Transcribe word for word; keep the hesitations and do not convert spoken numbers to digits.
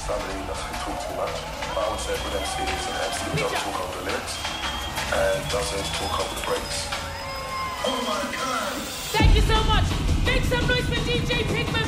family doesn't talk too much. But I would say a good M C is an M C who does talk over the lyrics and doesn't talk over the breaks. Oh my God! Thank you so much. Make some noise for D J Pigman.